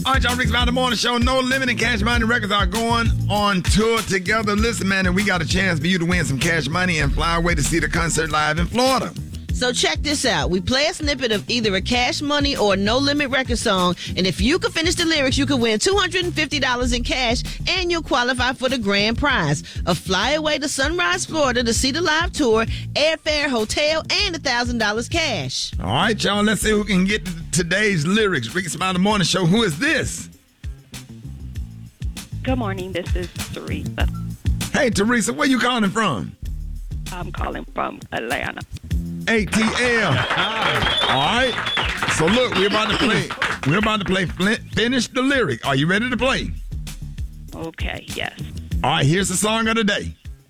All right, y'all, Rick's About the Morning Show. No Limit and Cash Money Records are going on tour together. Listen, man, and we got a chance for you to win some cash money and fly away to see the concert live in Florida. So check this out. We play a snippet of either a Cash Money or a No Limit record song, and if you can finish the lyrics, you can win $250 in cash, and you'll qualify for the grand prize: a fly away to Sunrise, Florida to see the live tour, airfare, hotel, and $1,000 cash. All right, y'all, let's see who can get today's lyrics. Rick's About the Morning Show. Who is this? Good morning. This is Teresa. Hey, Teresa, where you calling from? I'm calling from Atlanta. ATL. All right. So look, we're about to play. Finish the lyric. Are you ready to play? Okay, yes. All right, here's the song of the day.